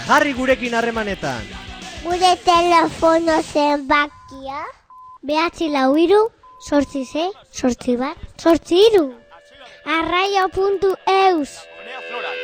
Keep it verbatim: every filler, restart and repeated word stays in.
jarri gurekin harremanetan. Gure telefono zenbakia? Behatzi lau hiru, sortzi sei, sortzi bat, sortzi hiru. Arraio puntu eus.